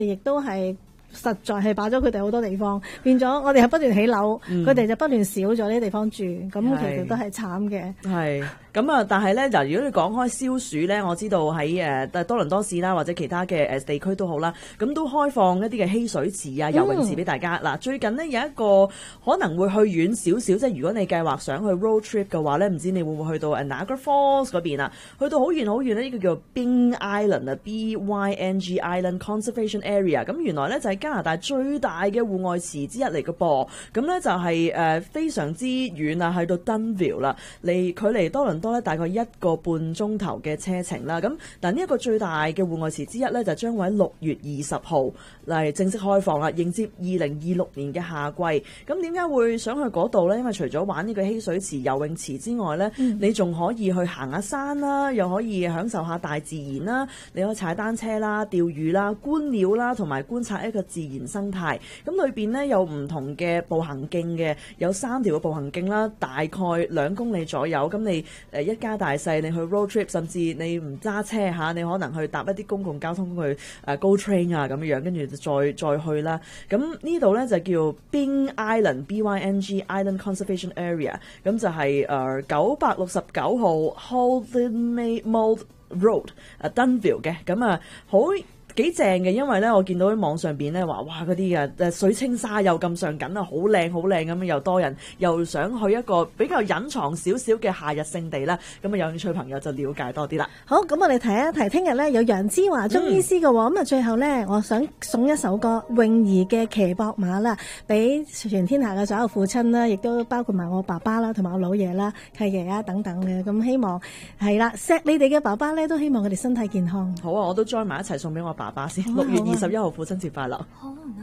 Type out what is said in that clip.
亦都係實在係擺咗佢哋好多地方，變咗我哋係不斷起樓，佢哋就不斷少咗呢啲地方住，咁其實都係慘嘅。 係咁啊！但係咧，嗱，如果你講開消暑咧，我知道喺多倫多市啦，或者其他嘅地區都好啦，咁都開放一啲嘅嬉水池啊、游泳池俾大家。嗱，最近呢，有一個可能會去遠少少，即係如果你計劃想去 road trip 嘅話咧，唔知你會唔會去到 Niagara Falls 嗰邊啊？去到好遠好遠呢，呢個叫 Byng Island 啊 ，BYNG Island Conservation Area。咁原來咧就係加拿大最大嘅戶外池之一嚟嘅噃。咁咧就係非常之遠啊，去到 Dunnville 啦，距離多倫多咧大概1個半鐘頭嘅車程啦。咁但呢一個最大嘅戶外池之一咧，就將會喺6月20號嚟正式開放啦，迎接2026年嘅夏季。咁點解會想去嗰度咧？因為除咗玩呢個嬉水池、游泳池之外咧，你仲可以去行下山啦，又可以享受下大自然啦。你可以踩單車啦、釣魚啦、觀鳥啦，同埋觀察一個自然生態。咁裏邊咧有唔同嘅步行徑嘅，有3條嘅步行徑啦，大概2公里左右。咁你一家大細，你去 road trip， 甚至你唔揸車嚇，你可能去搭一啲公共交通工具，GO Train 啊咁樣，跟住再去啦。咁呢度咧就叫 Byng Island BYNG Island Conservation Area， 咁就係969號 Haldimand Road Dunnville 嘅，咁啊好幾正嘅，因為咧我見到喺網上邊咧話，哇嗰啲嘅水清沙又咁上緊啊，好靚好靚咁，又多人又想去一個比較隱藏少少嘅夏日勝地啦。咁啊有興趣朋友就了解多啲啦。 好，咁我哋提一提，聽日咧有楊之華中醫師嘅喎，咁啊最後咧我想送一首歌泳兒嘅騎膊馬啦，俾全天下嘅所有父親啦，亦都包括埋我爸爸啦，同埋我老爺啦、契爺啊等等嘅。咁希望係啦，錫你哋嘅爸爸咧，都希望佢哋身體健康。 好啊，我都 join 埋一齊送俾我爸爸先。6月21號父親節快樂。